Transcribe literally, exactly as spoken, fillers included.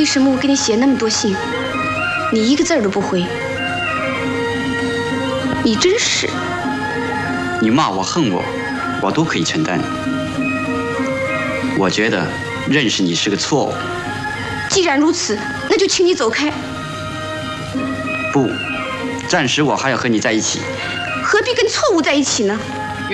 为什么我给你写那么多信，你一个字儿都不回？你真是…… 你骂我、恨我，我都可以承担。我觉得认识你是个错误。 既然如此，那就请你走开。 不，暂时我还要和你在一起。 何必跟错误在一起呢？